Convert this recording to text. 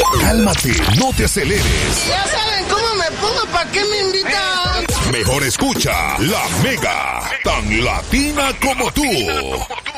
Cálmate, no te aceleres. Ya saben cómo me pongo, ¿para qué me invitan? Mejor escucha La Mega, tan latina como tú.